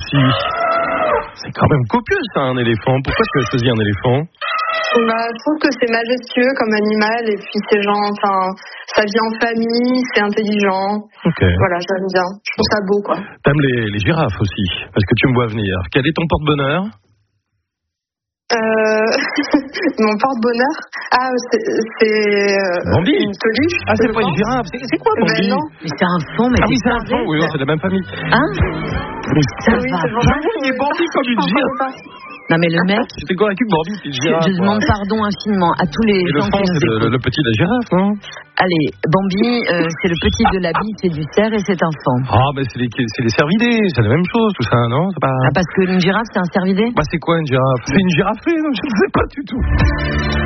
aussi. C'est quand même copieux ça, un éléphant. Pourquoi tu as choisi un éléphant ? Je trouve que c'est majestueux comme animal et puis c'est ça vit en famille, c'est intelligent. Ok. Voilà, j'aime bien. Je trouve ça beau, quoi. T'aimes les girafes aussi, parce que tu me vois venir. Quel est ton porte-bonheur ? Mon porte-bonheur. C'est Bambi. une peluche. Ah, c'est pas une girafe. C'est quoi Bambi ? Non. Mais c'est un fond, mais Ah oui, c'est un fond. Oui, c'est la même famille. Hein ? Mais ça Oui, va c'est bon. pas. Je voyais Bambi comme une girafe. Non, mais le mec, J'étais convaincu que Bambi c'était une girafe. je demande pardon infiniment à tous les Et le gens fond, qui nous c'est écoutent. le petit de la girafe, non ? Allez, Bambi, c'est le petit de la bille, c'est du cerf et c'est un fan. Ah, mais c'est les cervidés, c'est la même chose, tout ça, non ? C'est pas... Ah, parce qu'une girafe, c'est un cervidé ? Bah, c'est quoi une girafe ? C'est une girafée, non ? Je ne sais pas du tout.